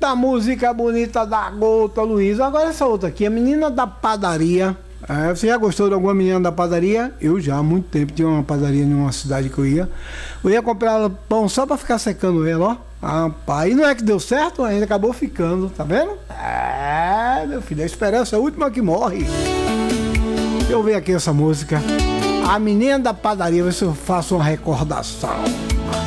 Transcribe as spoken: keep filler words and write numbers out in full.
Eita, música bonita da Gota, Luiz. Agora essa outra aqui, a menina da padaria. É, você já gostou de alguma menina da padaria? Eu já, há muito tempo, tinha uma padaria em uma cidade que eu ia. Eu ia comprar pão só pra ficar secando ela, ó. Rapaz, e não é que deu certo, ainda acabou ficando, tá vendo? É, meu filho, a esperança é a última que morre. Eu vi aqui essa música. A menina da padaria, ver se eu faço uma recordação.